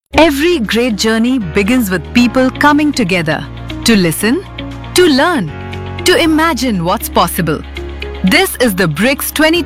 Every great journey begins with people coming together to listen, to learn, to imagine what's possible. This is the BRICS 20